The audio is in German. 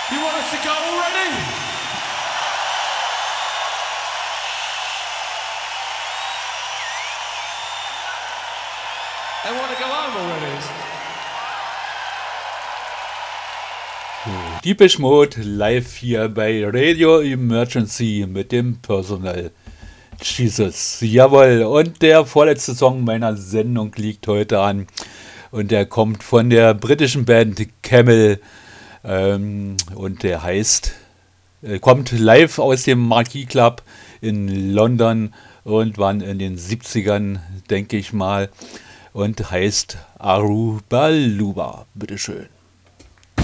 You want us to go already? They want to go home already. Depeche Mode live hier bei Radio Emergency mit dem Personal Jesus. Jawohl, und der vorletzte Song meiner Sendung liegt heute an. Und der kommt von der britischen Band Camel. Und der kommt live aus dem Marquis Club in London irgendwann in den 70ern, denke ich mal. Und heißt Arubaluba. Bitteschön.